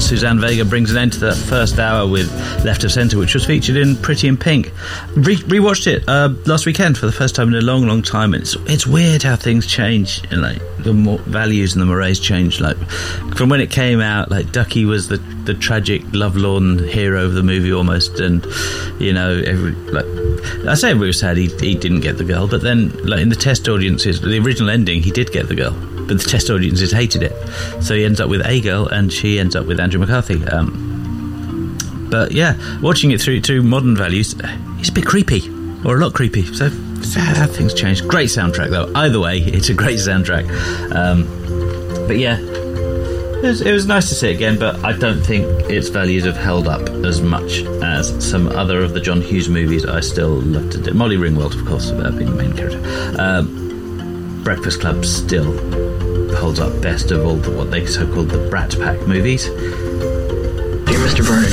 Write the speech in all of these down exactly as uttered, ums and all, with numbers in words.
Suzanne Vega brings an end to the first hour with Left of Centre, which was featured in Pretty in Pink. Re- rewatched it uh, last weekend for the first time in a long, long time. It's it's weird how things change, and like the more values and the mores change. Like from when it came out, like Ducky was the the tragic, lovelorn hero of the movie almost, and you know, every, like I say, we were sad he he didn't get the girl, but then like in the test audiences, the original ending, he did get the girl. But the test audiences hated it, so he ends up with a girl and she ends up with Andrew McCarthy. Um, but yeah, watching it through through modern values, it's a bit creepy, or a lot creepy. So sad things change. Great soundtrack though. Either way, it's a great soundtrack. Um, but yeah, it was, it was nice to see it again. But I don't think its values have held up as much as some other of the John Hughes movies I still love to do. Molly Ringwald, of course, uh, being the main character. Um, Breakfast Club still holds up best of all the, what they so-called the Brat Pack movies. Dear Mister Vernon,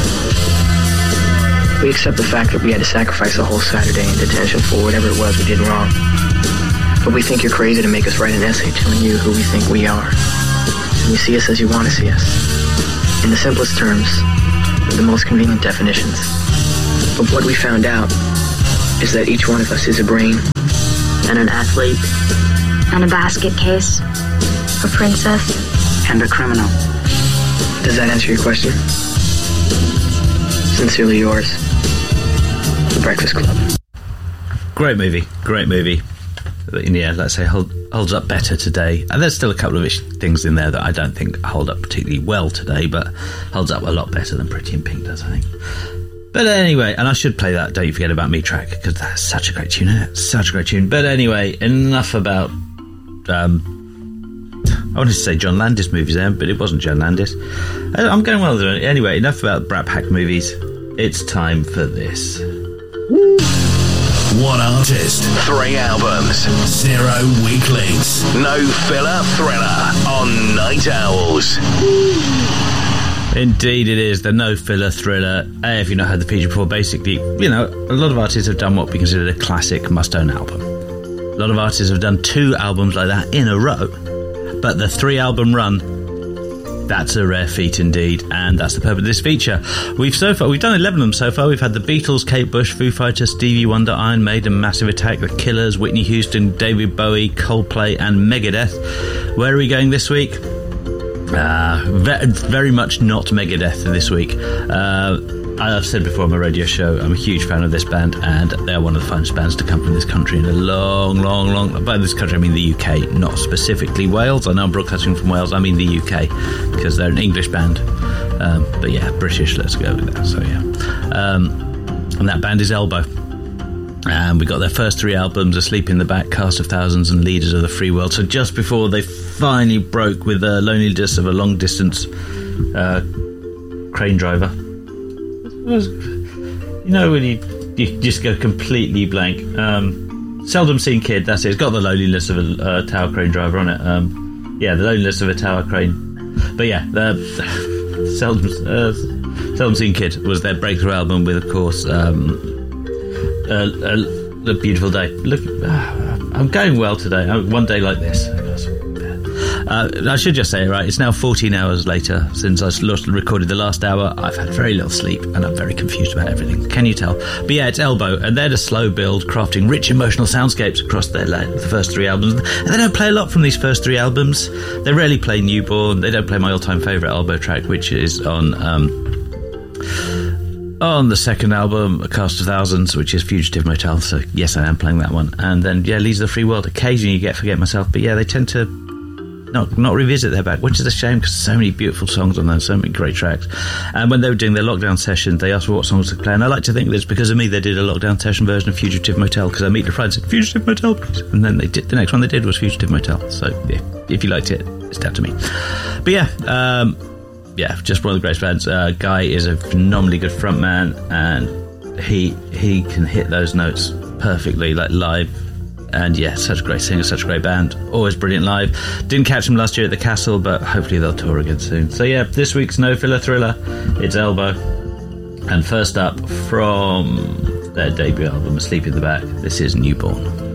we accept the fact that we had to sacrifice a whole Saturday in detention for whatever it was we did wrong. But we think you're crazy to make us write an essay telling you who we think we are. And you see us as you want to see us. In the simplest terms, with the most convenient definitions. But what we found out is that each one of us is a brain, and an athlete, and a basket case, a princess, and a criminal. Does that answer your question? Sincerely yours, The Breakfast Club. Great movie, great movie. Yeah, let's say hold, holds up better today. And there's still a couple of ish things in there that I don't think hold up particularly well today, but holds up a lot better than Pretty in Pink does, I think. But anyway, and I should play that Don't You Forget About Me track, because that's such a great tune, isn't it? Such a great tune. But anyway, enough about um, I wanted to say John Landis movies there, but it wasn't John Landis. I'm going well there. Anyway, enough about Brat Pack movies. It's time for this. One artist, three albums, zero weak links, no filler thriller on Night Owls. Indeed it is, the no filler thriller. Hey, if you've not heard the feature before, basically, you know, a lot of artists have done what we consider a classic must-own album. A lot of artists have done two albums like that in a row, but the three-album run, that's a rare feat indeed, and that's the purpose of this feature. We've so far we've done eleven of them so far. We've had the Beatles, Kate Bush, Foo Fighters, Stevie Wonder, Iron Maiden, Massive Attack, The Killers, Whitney Houston, David Bowie, Coldplay, and Megadeth. Where are we going this week? Uh, ve- very much not Megadeth this week. Uh, I've said before on my radio show, I'm a huge fan of this band, and they're one of the finest bands to come from this country in a long, long, long... By this country, I mean the U K, not specifically Wales. I know I'm broadcasting from Wales, I mean the U K, because they're an English band. Um, but yeah, British, let's go with that, so yeah. Um, and that band is Elbow. And we got their first three albums, Asleep in the Back, Cast of Thousands, and Leaders of the Free World. So just before they finally broke with the loneliness of a long-distance uh, crane driver. You know when you, you just go completely blank. Um, Seldom Seen Kid, that's it. It's got the loneliness of a uh, tower crane driver on it. Um, yeah, the loneliness of a tower crane. But yeah, the Seldom, uh, Seldom Seen Kid was their breakthrough album with, of course... Um, Uh, uh, a beautiful day. Look, uh, I'm going well today. Uh, one day like this. Uh, I should just say, right, it's now fourteen hours later since I recorded the last hour. I've had very little sleep and I'm very confused about everything. Can you tell? But yeah, it's Elbow, and they're the slow build, crafting rich emotional soundscapes across their the first three albums. And they don't play a lot from these first three albums. They rarely play Newborn. They don't play my all-time favourite Elbow track, which is on... Um, On the second album, A Cast of Thousands, which is Fugitive Motel, so yes, I am playing that one. And then, yeah, Leads of the Free World. Occasionally you get Forget Myself, but yeah, they tend to not not revisit their back, which is a shame because so many beautiful songs on there, so many great tracks. And when they were doing their lockdown session, they asked for what songs to play, and I like to think that it's because of me they did a lockdown session version of Fugitive Motel, because I meet the friend and said, Fugitive Motel, please. And then they did, the next one they did was Fugitive Motel. So, yeah, if you liked it, it's down to me. But yeah, um... yeah, just one of the greatest bands. Uh, Guy is a phenomenally good frontman, and he he can hit those notes perfectly, like live. And yeah, such a great singer, such a great band. Always brilliant live. Didn't catch them last year at the Castle, but hopefully they'll tour again soon. So yeah, this week's No Filler Thriller, it's Elbow. And first up, from their debut album, Asleep in the Back, this is Newborn.